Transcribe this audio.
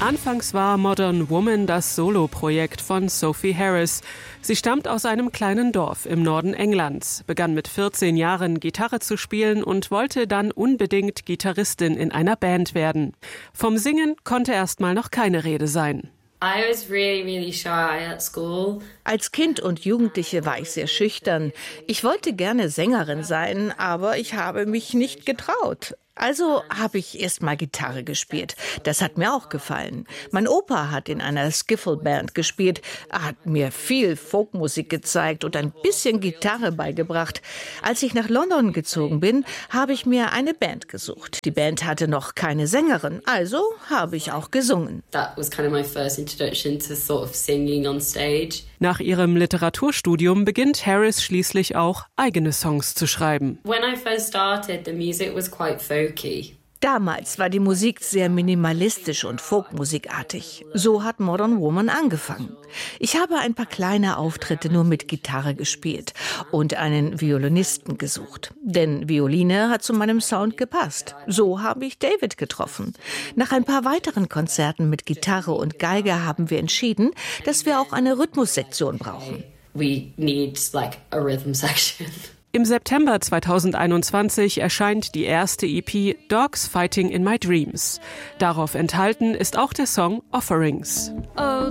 Anfangs war Modern Woman das Soloprojekt von Sophie Harris. Sie stammt aus einem kleinen Dorf im Norden Englands, begann mit 14 Jahren Gitarre zu spielen und wollte dann unbedingt Gitarristin in einer Band werden. Vom Singen konnte erstmal noch keine Rede sein. I was really shy at school. Als Kind und Jugendliche war ich sehr schüchtern. Ich wollte gerne Sängerin sein, aber ich habe mich nicht getraut. Also habe ich erst mal Gitarre gespielt. Das hat mir auch gefallen. Mein Opa hat in einer Skiffle-Band gespielt. Er hat mir viel Folkmusik gezeigt und ein bisschen Gitarre beigebracht. Als ich nach London gezogen bin, habe ich mir eine Band gesucht. Die Band hatte noch keine Sängerin, also habe ich auch gesungen. That was kind of my first introduction to sort of singing on stage. Nach ihrem Literaturstudium beginnt Harris schließlich auch, eigene Songs zu schreiben. When I first started, the music was quite folky. Damals war die Musik sehr minimalistisch und folkmusikartig. So hat Modern Woman angefangen. Ich habe ein paar kleine Auftritte nur mit Gitarre gespielt und einen Violinisten gesucht. Denn Violine hat zu meinem Sound gepasst. So habe ich David getroffen. Nach ein paar weiteren Konzerten mit Gitarre und Geige haben wir entschieden, dass wir auch eine Rhythmussektion brauchen. We need like a rhythm section. Im September 2021 erscheint die erste EP Dogs Fighting in My Dreams. Darauf enthalten ist auch der Song Offerings. Oh,